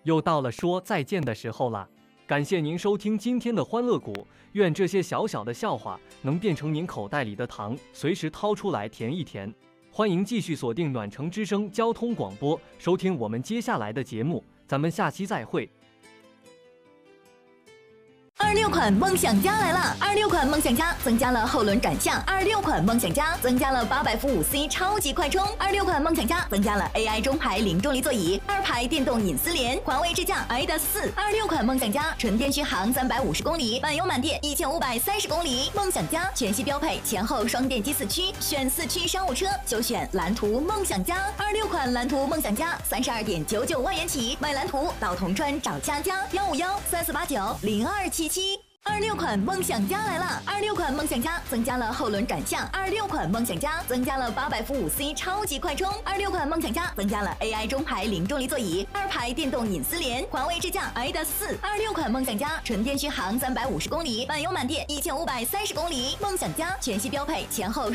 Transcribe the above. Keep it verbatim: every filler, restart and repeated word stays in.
又到了说再见的时候了，感谢您收听今天的欢乐谷，愿这些小小的笑话能变成您口袋里的糖，随时掏出来甜一甜。欢迎继续锁定暖城之声交通广播，收听我们接下来的节目，咱们下期再会。 二六款梦想家来了！二六款梦想家增加了后轮转向，二六款梦想家增加了八百伏五 C 超级快充，二六款梦想家增加了 A I 中排零重力座椅，二排电动隐私联，环卫支架 I D A S 四。二六款梦想家纯电续航三百五十公里，满油满电一千五百三十公里。梦想家全系标配前后双电机四驱，选四驱商务车就选蓝图梦想家。二六款蓝图梦想家三十二点九九万元起，买蓝图到铜川找佳佳，幺五幺三四八九零二七七。二六款梦想家来了！二六款梦想家增加了后轮转向，二六款梦想家增加了八百伏五 C 超级快充，二六款梦想家增加了 A I 中排零重力座椅，二排电动隐私联，环卫支架 I D A S 四。二六款梦想家纯电续航三百五十公里，满油满电一千五百三十公里。梦想家全系标配前后